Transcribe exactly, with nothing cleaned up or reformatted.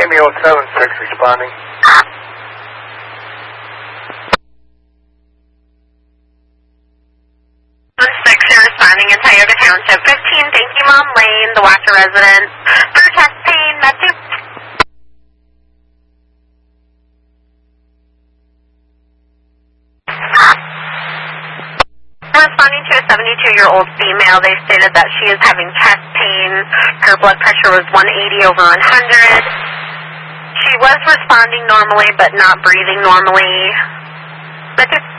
Amy oh seven six responding. six, you're responding in Tioga Township. fifteen, Thank You Mom Lane, the Wacker resident. For chest pain, Metsu. Responding to a seventy-two-year-old female, they stated that she is having chest pain. Her blood pressure was one eighty over one hundred. She was responding normally, but not breathing normally. Metsu.